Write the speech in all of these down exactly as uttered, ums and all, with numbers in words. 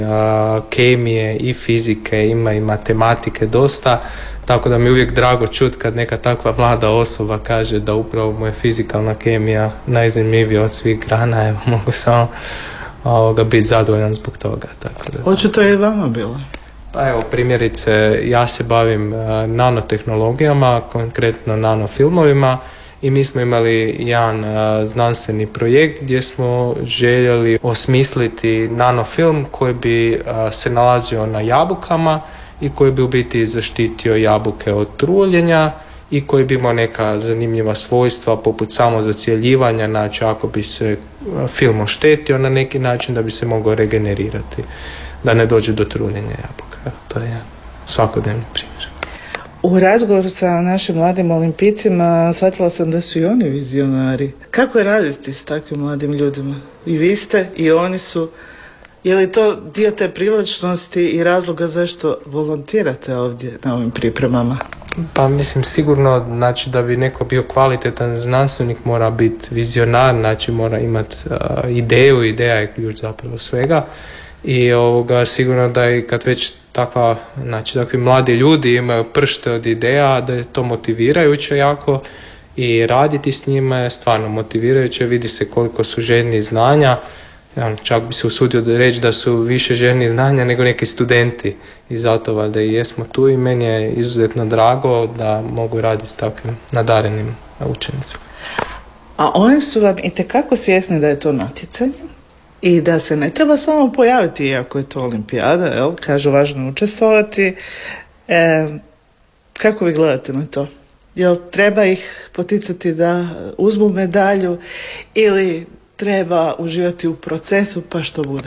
kemije i fizike, ima i matematike dosta, tako da mi je uvijek drago čuti kad neka takva mlada osoba kaže da upravo mu je fizikalna kemija najzanimljivija od svih grana. Evo, mogu samo ovoga, biti zadovoljan zbog toga. Tako da. Očito je i vama bilo. Pa evo, primjerice, ja se bavim uh, nanotehnologijama, konkretno nanofilmovima, i mi smo imali jedan uh, znanstveni projekt gdje smo željeli osmisliti nanofilm koji bi uh, se nalazio na jabukama i koji bi u biti zaštitio jabuke od truljenja i koji bi imao neka zanimljiva svojstva poput samozacjeljivanja, znači ako bi se film oštetio na neki način da bi se mogao regenerirati, da ne dođe do truljenja jabuka. To je svakodnevni primjer. U razgovoru sa našim mladim olimpijcima shvatila sam da su i oni vizionari. Kako je raditi s takvim mladim ljudima? I vi ste, i oni su. Je li to dio te privlačnosti i razloga zašto volontirate ovdje na ovim pripremama? Pa mislim sigurno, znači da bi neko bio kvalitetan znanstvenik mora biti vizionar, znači mora imati uh, ideju, ideja je ključ zapravo svega. I ovoga, sigurno da i kad već takva, znači takvi mladi ljudi imaju pršte od ideja, da je to motivirajuće jako i raditi s njima je stvarno motivirajuće, vidi se koliko su željni znanja. Ja, čak bi se usudio da reći da su više željni znanja nego neki studenti i zato valjda i jesmo tu i meni je izuzetno drago da mogu raditi s takvim nadarenim učenicima. A oni su vam itekako svjesni da je to natjecanje i da se ne treba samo pojaviti iako je to olimpijada, jel? Kažu važno učestvovati. E, kako vi gledate na to? Jel treba ih poticati da uzmu medalju ili treba uživati u procesu pa što bude?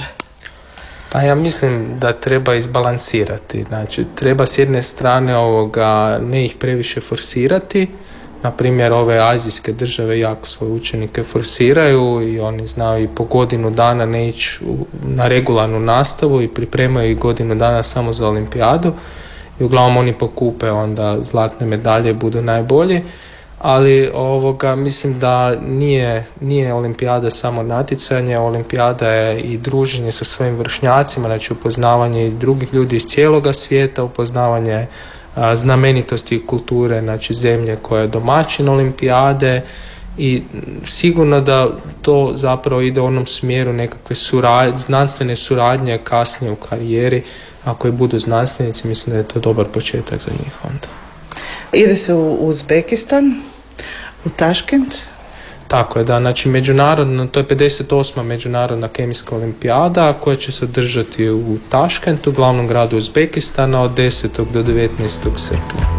Pa ja mislim da treba izbalansirati. Znači, treba s jedne strane ovoga ne ih previše forsirati. Na primjer, ove azijske države jako svoje učenike forsiraju i oni znaju i po godinu dana ne ići na regularnu nastavu i pripremaju ih godinu dana samo za olimpijadu. I uglavnom oni pokupe onda zlatne medalje, budu najbolji. Ali ovoga, mislim da nije, nije olimpijada samo natjecanje, olimpijada je i druženje sa svojim vršnjacima, znači upoznavanje i drugih ljudi iz cijeloga svijeta, upoznavanje a, znamenitosti i kulture, znači zemlje koja je domaćin olimpijade i sigurno da to zapravo ide u onom smjeru nekakve suradnje, znanstvene suradnje kasnije u karijeri. Ako i budu znanstvenici, mislim da je to dobar početak za njih onda. Ide se u Uzbekistan, u Taškent. Tako je, da, znači međunarodna, to je pedeset osma međunarodna kemijska olimpijada koja će se održati u Taškentu, glavnom gradu Uzbekistana, od desetog do devetnaestog srpnja.